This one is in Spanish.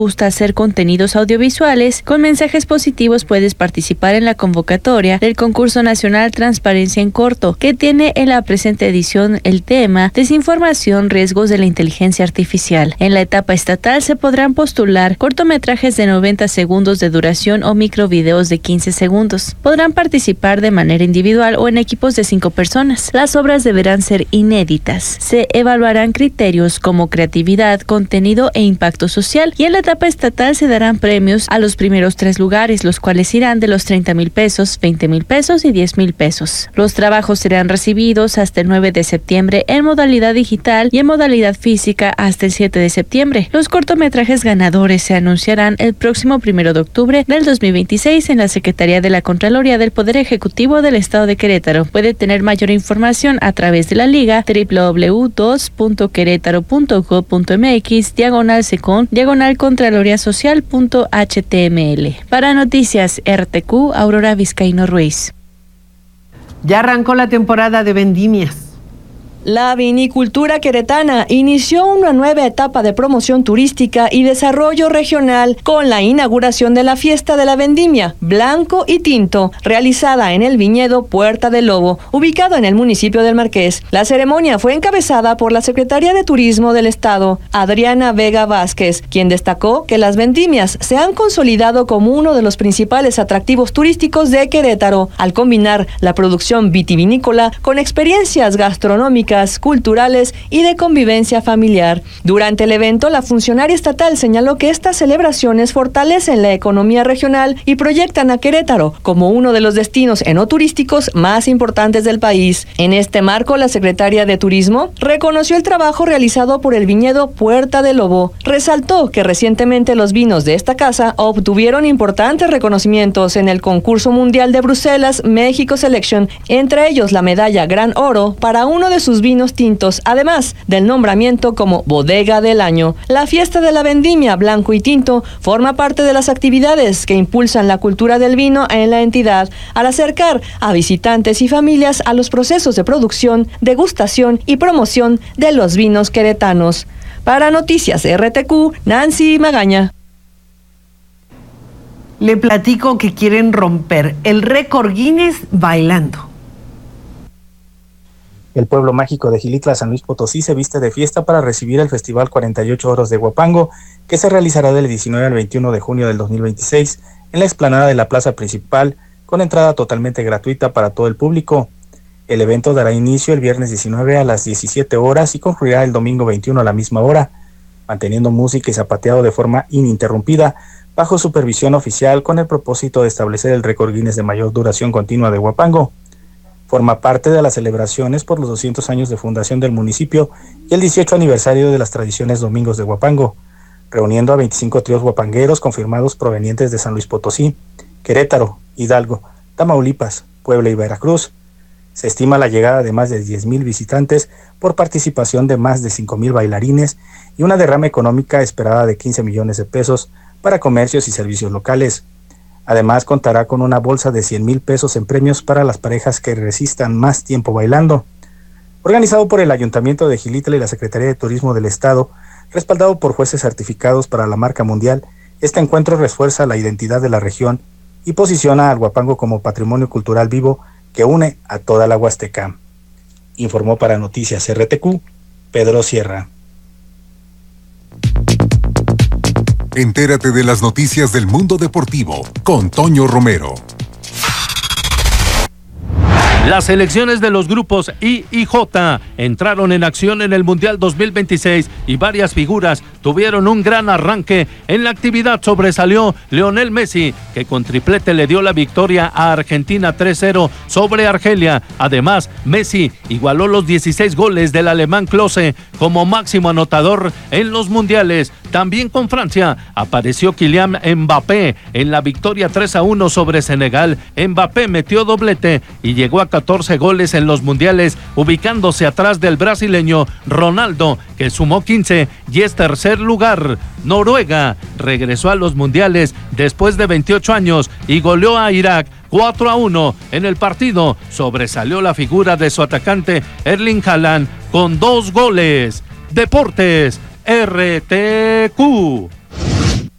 gusta hacer contenidos audiovisuales, con mensajes positivos puedes participar en la convocatoria del Concurso Nacional Transparencia en Corto, que tiene en la presente edición el tema Desinformación, riesgos de la inteligencia artificial. En la etapa estatal se podrán postular cortometrajes de 90 segundos de duración o microvideos de 15 segundos. Podrán participar de manera individual o en equipos de 5 personas. Las obras deberán ser inéditas. Se evaluarán criterios como creatividad, contenido e impacto social, y en la etapa estatal se darán premios a los primeros 3 lugares, los cuales irán de los 30,000 pesos, 20,000 pesos y 10,000 pesos. Los trabajos serán recibidos hasta el 9 de septiembre en modalidad digital y en modalidad física hasta el 7 de septiembre. Los cortometrajes ganadores se anunciarán el próximo 1 de octubre del 2026 en la Secretaría de la Contraloría del Poder Ejecutivo del Estado de Querétaro. Puede tener mayor información a través de la liga www.querétaro.gov.mx/secon/contraloriasocial.html. Para Noticias RTQ, Aurora Vizcaíno Ruiz. Ya arrancó la temporada de vendimias. La vinicultura queretana inició una nueva etapa de promoción turística y desarrollo regional con la inauguración de la Fiesta de la Vendimia, Blanco y Tinto, realizada en el viñedo Puerta del Lobo, ubicado en el municipio del Marqués. La ceremonia fue encabezada por la Secretaría de Turismo del Estado, Adriana Vega Vázquez, quien destacó que las vendimias se han consolidado como uno de los principales atractivos turísticos de Querétaro, al combinar la producción vitivinícola con experiencias gastronómicas, culturales y de convivencia familiar. Durante el evento, la funcionaria estatal señaló que estas celebraciones fortalecen la economía regional y proyectan a Querétaro como uno de los destinos enoturísticos más importantes del país. En este marco, la secretaria de Turismo reconoció el trabajo realizado por el viñedo Puerta del Lobo. Resaltó que recientemente los vinos de esta casa obtuvieron importantes reconocimientos en el concurso mundial de Bruselas México Selection, entre ellos la medalla Gran Oro para uno de sus vinos tintos, además del nombramiento como Bodega del Año. La Fiesta de la Vendimia Blanco y Tinto forma parte de las actividades que impulsan la cultura del vino en la entidad, al acercar a visitantes y familias a los procesos de producción, degustación y promoción de los vinos queretanos. Para Noticias RTQ, Nancy Magaña. Le platico que quieren romper el récord Guinness bailando. El pueblo mágico de Xilitla, San Luis Potosí, se viste de fiesta para recibir el Festival 48 Horas de Huapango, que se realizará del 19 al 21 de junio del 2026 en la explanada de la plaza principal, con entrada totalmente gratuita para todo el público. El evento dará inicio el viernes 19 a las 17 horas y concluirá el domingo 21 a la misma hora, manteniendo música y zapateado de forma ininterrumpida, bajo supervisión oficial, con el propósito de establecer el récord Guinness de mayor duración continua de Huapango. Forma parte de las celebraciones por los 200 años de fundación del municipio y el 18 aniversario de las tradiciones Domingos de Huapango, reuniendo a 25 tríos huapangueros confirmados provenientes de San Luis Potosí, Querétaro, Hidalgo, Tamaulipas, Puebla y Veracruz. Se estima la llegada de más de 10,000 visitantes por participación de más de 5,000 bailarines y una derrama económica esperada de 15 millones de pesos para comercios y servicios locales. Además, contará con una bolsa de 100,000 pesos en premios para las parejas que resistan más tiempo bailando. Organizado por el Ayuntamiento de Xilitla y la Secretaría de Turismo del Estado, respaldado por jueces certificados para la marca mundial, este encuentro refuerza la identidad de la región y posiciona al Huapango como patrimonio cultural vivo que une a toda la Huasteca. Informó para Noticias RTQ, Pedro Sierra. Entérate de las noticias del mundo deportivo con Toño Romero. Las selecciones de los grupos I y J entraron en acción en el Mundial 2026 y varias figuras tuvieron un gran arranque. En la actividad sobresalió Lionel Messi, que con triplete le dio la victoria a Argentina 3-0 sobre Argelia. Además, Messi igualó los 16 goles del alemán Klose como máximo anotador en los mundiales. También con Francia apareció Kylian Mbappé en la victoria 3-1 sobre Senegal. Mbappé metió doblete y llegó a 14 goles en los mundiales, ubicándose atrás del brasileño Ronaldo, que sumó 15 y es tercer lugar. Noruega regresó a los mundiales después de 28 años y goleó a Irak 4-1 en el partido. Sobresalió la figura de su atacante Erling Haaland con 2 goles. Deportes RTQ.